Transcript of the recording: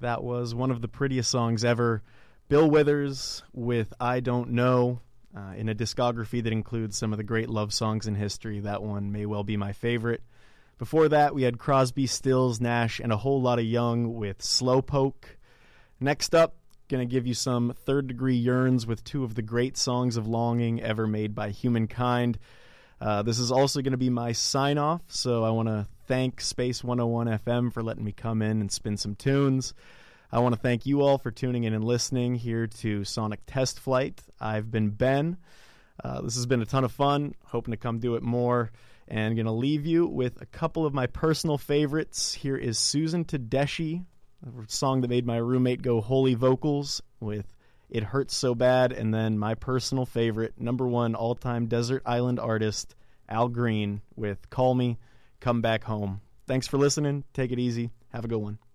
That was one of the prettiest songs ever. Bill Withers with I Don't Know, in a discography that includes some of the great love songs in history. That one may well be my favorite. Before that, we had Crosby, Stills, Nash, and a whole lot of Young with Slowpoke. Next up, going to give you some Third Degree Yearns with two of the great songs of longing ever made by humankind. This is also going to be my sign-off, so I want to thank Space 101 FM for letting me come in and spin some tunes. I want to thank you all for tuning in and listening here to Sonic Test Flight. I've been Ben. This has been a ton of fun, hoping to come do it more, and going to leave you with a couple of my personal favorites. Here is Susan Tedeschi, a song that made my roommate go holy vocals with It Hurts So Bad, and then my personal favorite, number one all-time desert island artist, Al Green, with Call Me, Come Back Home. Thanks for listening. Take it easy. Have a good one.